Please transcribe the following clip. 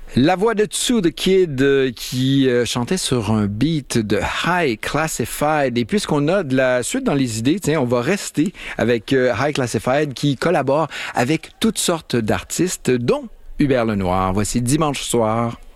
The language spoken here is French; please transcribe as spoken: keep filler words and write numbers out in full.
La voix de Tsu the Kid euh, qui euh, chantait sur un beat de High Classified. Et puisqu'on a de la suite dans les idées, tiens, on va rester avec euh, High Classified qui collabore avec toutes sortes d'artistes, dont Hubert Lenoir. Voici Dimanche soir.